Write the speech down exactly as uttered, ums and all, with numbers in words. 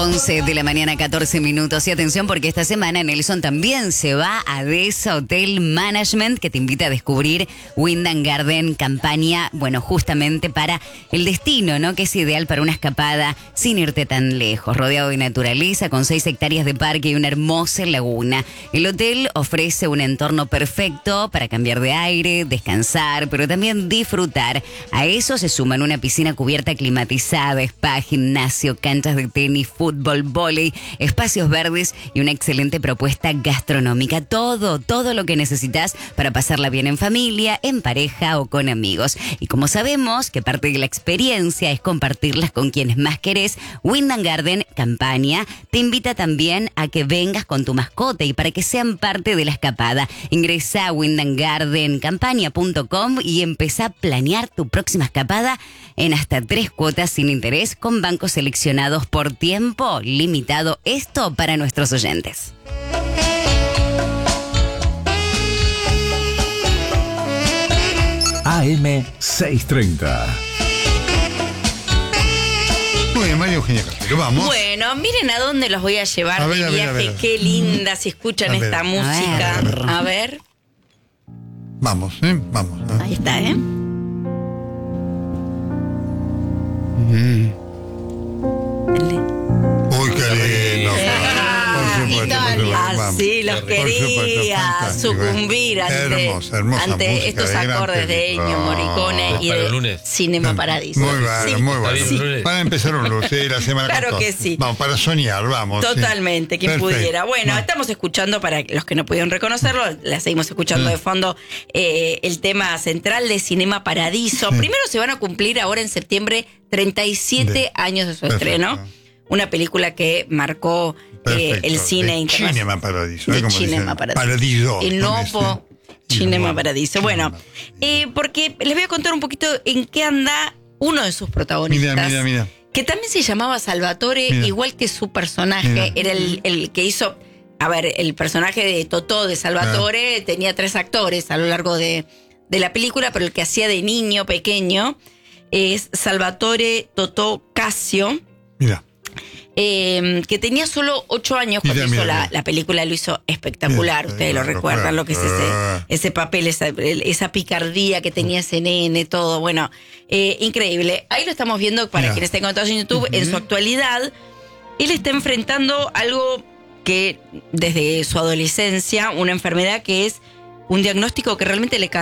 once de la mañana, catorce minutos. Y atención, porque esta semana Nelson también se va a Deza Hotel Management, que te invita a descubrir Wyndham Garden Campania, bueno, justamente para el destino, ¿no? Que es ideal para una escapada sin irte tan lejos, rodeado de naturaleza, con seis hectáreas de parque y una hermosa laguna. El hotel ofrece un entorno perfecto para cambiar de aire, descansar, pero también disfrutar. A eso se suman una piscina cubierta climatizada, spa, gimnasio, canchas de tenis, fútbol, vóley, espacios verdes y una excelente propuesta gastronómica. Todo, todo lo que necesitas para pasarla bien en familia, en pareja o con amigos. Y como sabemos que parte de la experiencia es compartirlas con quienes más querés, Wyndham Garden Campania te invita también a que vengas con tu mascota y para que sean parte de la escapada. Ingresa a wyndham garden campania punto com y empezá a planear tu próxima escapada en hasta tres cuotas sin interés con bancos seleccionados por tiempo limitado. Esto para nuestros oyentes. A M seiscientos treinta. Muy bien, María Eugenia Castro, vamos. Bueno, miren a dónde los voy a llevar A ver, de a ver, viaje. a ver. Qué linda si escuchan A ver. esta música. A ver. A ver. Vamos, ¿eh? Vamos. ¿eh? Ahí está, ¿eh? Uy, qué lindo. Por supuesto, por supuesto, vamos. Así los Por supuesto, quería fantástico. sucumbir ante, Hermosa, hermosa ante música, estos de gran acordes de película. Ennio Morricone y Para el de lunes. Cinema Paradiso. Muy bueno, Sí. muy bueno. Está bien, lunes. Para empezar un lunes, sí, la semana Claro con todo. que sí. Vamos, para soñar, vamos. sí. Totalmente, quien Perfecto. pudiera. Bueno, Vamos. estamos escuchando, para los que no pudieron reconocerlo, la seguimos escuchando Mm. de fondo, eh, el tema central de Cinema Paradiso. Sí. Primero se van a cumplir ahora en septiembre treinta y siete De- años de su Perfecto. estreno. Una película que marcó eh, Perfecto. el cine De internacional. Cinema Paradiso. De ¿eh? Como Cinema dicen. Paradiso. Paradiso. El con nuevo ese. Cinema Igual. Paradiso. Bueno, Cinema Paradiso. eh, porque les voy a contar un poquito en qué anda uno de sus protagonistas. Mira, mira, mira. Que también se llamaba Salvatore, Mira. igual que su personaje. Mira. Era el, el que hizo. A ver, el personaje de Totó de Salvatore tenía tres actores a lo largo de, de la película, pero el que hacía de niño pequeño es Salvatore Totò Casio. Mira. Eh, que tenía solo ocho años cuando Mira, hizo mira, la, mira. la película, lo hizo espectacular. Mira, Ustedes lo lo recuerdan, recuerdo. lo que es ese, Ah. ese papel, esa, el- esa picardía que tenía ese nene, todo. Bueno, eh, increíble. Ahí lo estamos viendo para Mira. quienes tengan todo en YouTube. En su actualidad, él está enfrentando algo que desde su adolescencia, una enfermedad que es un diagnóstico que realmente le